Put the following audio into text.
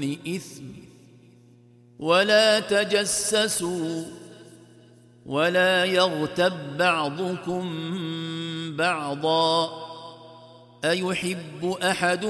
إثم ولا تجسسوا ولا يغتب بعضكم بعضا أيحب أحدكم